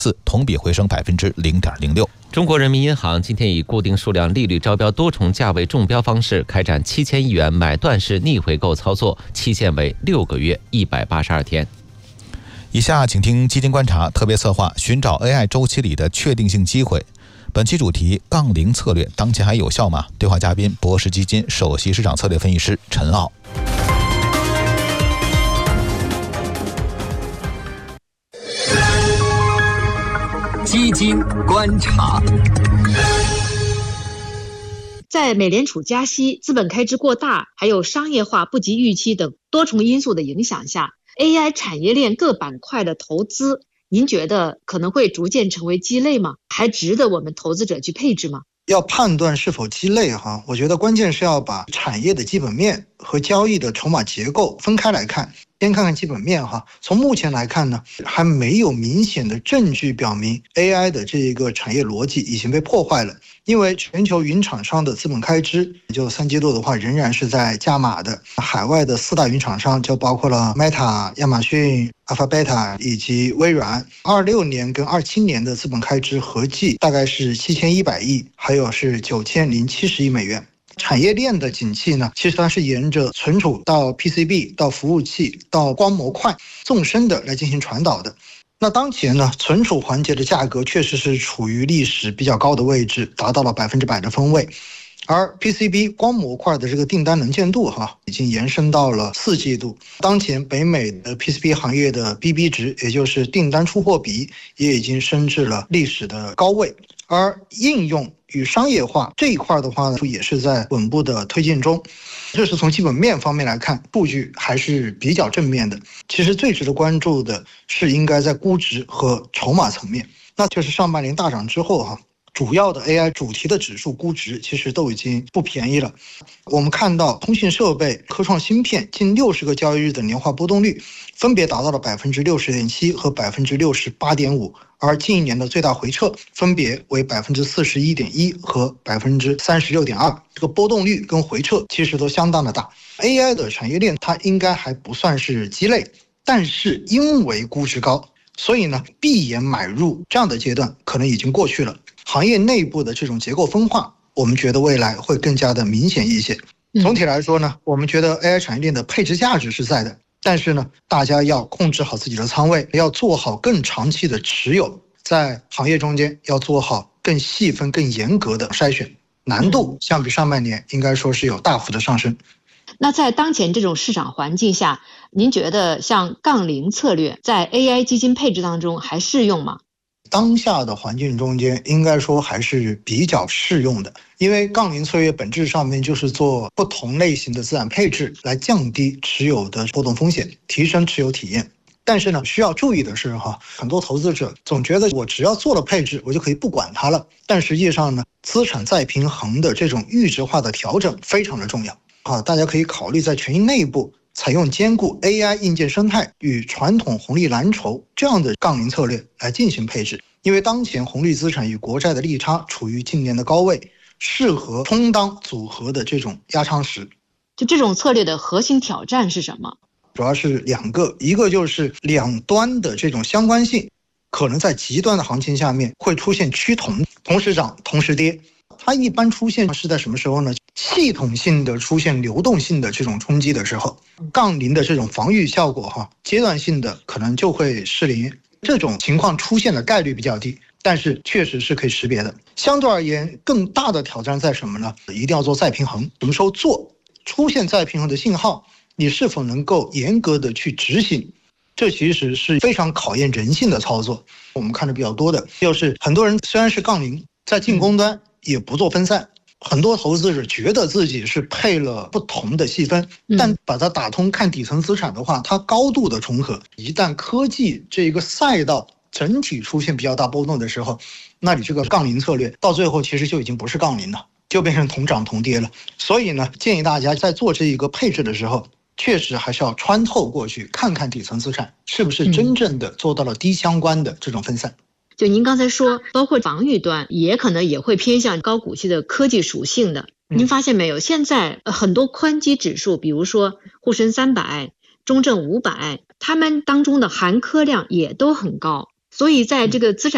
同比回升0.06%。 中国人民银行今天以固定数量利率招标多重价位中标方式开展7000亿元买断式逆回购操作，期限为6个月182天。 以下请听基金观察特别策划，寻找 AI 周期里的确定性机会。本期主题：杠铃策略当前还有效吗？对话嘉宾：博时基金首席市场策略分析师陈傲。 基金观察。 在美联储加息、资本开支过大，还有商业化不及预期等多重因素的影响下， AI 产业链各板块的投资，您觉得可能会逐渐成为鸡肋吗？还值得我们投资者去配置吗？ 要判断是否鸡肋我觉得关键是要把产业的基本面和交易的筹码结构分开来看。先看看基本面从目前来看呢，还没有明显的证据表明 AI 的这一个产业逻辑已经被破坏了。因为全球云厂商的资本开支就三季度的话仍然是在加码的，海外的4大云厂商就包括了 Meta、亚马逊、Alphabet 以及微软，26年跟27年的资本开支合计大概是7100亿，还有是9070亿美元。产业链的景气呢，其实它是沿着存储到 PCB 到服务器到光模块纵深的来进行传导的。那当前呢，存储环节的价格确实是处于历史比较高的位置，达到了100%的分位。而 PCB 光模块的这个订单能见度已经延伸到了4季度。当前北美的 PCB 行业的 BB 值，也就是订单出货比，也已经升至了历史的高位。而应用与商业化这一块的话呢，也是在稳步的推进中。这是从基本面方面来看，数据还是比较正面的。其实最值得关注的是应该在估值和筹码层面，那就是上半年大涨之后主要的 AI 主题的指数估值其实都已经不便宜了。我们看到通信设备、科创芯片近60个交易日的年化波动率分别达到了 60.7% 和 68.5%， 而近一年的最大回撤分别为 41.1% 和 36.2%。 这个波动率跟回撤其实都相当的大。 AI 的产业链它应该还不算是鸡肋，但是因为估值高，所以呢闭眼买入这样的阶段可能已经过去了。行业内部的这种结构分化，我们觉得未来会更加的明显一些。总体来说呢，我们觉得 AI 产业链的配置价值是在的，但是呢，大家要控制好自己的仓位，要做好更长期的持有，在行业中间要做好更细分、更严格的筛选，难度相比上半年应该说是有大幅的上升。 那在当前这种市场环境下，您觉得像杠铃策略在 AI 基金配置当中还适用吗？ 当下的环境中间应该说还是比较适用的，因为杠铃策略本质上面就是做不同类型的资产配置，来降低持有的波动风险，提升持有体验。但是呢，需要注意的是很多投资者总觉得我只要做了配置，我就可以不管它了。但实际上呢，资产再平衡的这种预值化的调整非常的重要。大家可以考虑在权益内部采用兼顾 AI 硬件生态与传统红利蓝筹这样的杠铃策略来进行配置。因为当前红利资产与国债的利差处于近年的高位，适合充当组合的这种压舱石。 就这种策略的核心挑战是什么？ 主要是2个，一个就是两端的这种相关性，可能在极端的行情下面会出现趋同，同时涨同时跌。它一般出现是在什么时候呢？系统性的出现流动性的这种冲击的时候，杠铃的这种防御效果阶段性的可能就会失灵。这种情况出现的概率比较低，但是确实是可以识别的。相对而言，更大的挑战在什么呢？一定要做再平衡。什么时候做？出现再平衡的信号，你是否能够严格的去执行？这其实是非常考验人性的操作。我们看的比较多的就是很多人虽然是杠铃，在进攻端也不做分散，很多投资者觉得自己是配了不同的细分，但把它打通看底层资产的话，它高度的重合。一旦科技这一个赛道整体出现比较大波动的时候，那你这个杠铃策略到最后其实就已经不是杠铃了，就变成同涨同跌了。所以呢，建议大家在做这一个配置的时候，确实还是要穿透过去看看底层资产是不是真正的做到了低相关的这种分散。 就您刚才说，包括防御端也可能也会偏向高股息的科技属性的。您发现没有？现在很多宽基指数，比如说沪深300、中证500，它们当中的含科量也都很高。所以在这个资产